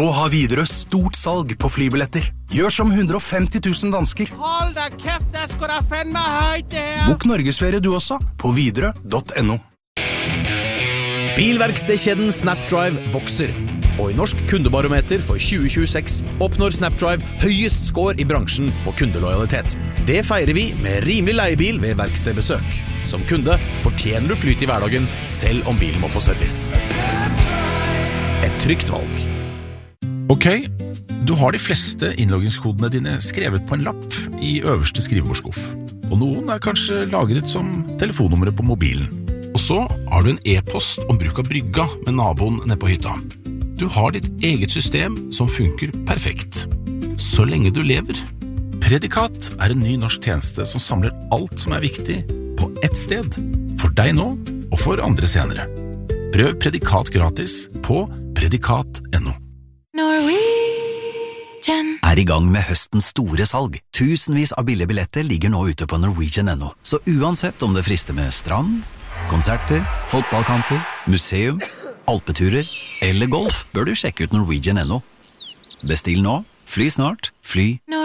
Nå har Widerøe stort salg på flybilletter. Gjør som 150 000 dansker. Hold da kæft, der skal der fandme højt det her. Bok Norgesferie du også på widerøe.no. Bilverkstedkjeden Snapdrive vokser. Og i Norsk kundebarometer for 2026 oppnår Snapdrive høyest score i bransjen på kundelojalitet. Det feirer vi med rimelig leiebil ved verkstedbesøk. Som kunde fortjener du flyt i hverdagen, selv om bilen må på service. Et trygt valg. Ok, du har de fleste innloggingskodene dine skrevet på en lapp i øverste skrivebordskuff. Og noen er kanskje lagret som telefonnummeret på mobilen. Og så har du en e-post om bruk av brygga med naboen nede på hytta. Du har ditt eget system som funker perfekt. Så lenge du lever. Predikat er en ny norsk tjeneste som samler alt som er viktig på ett sted. For deg nå, og for andre senere. Prøv Predikat gratis på predikat.no. Er i gang med høstens store salg. Tusenvis av billige billetter ligger nå ute på Norwegian.no. Så uansett om det frister med strand, konserter, fotballkamper, museum, alpeturer eller golf, bør du sjekke ut Norwegian.no. Bestill nå, fly snart, fly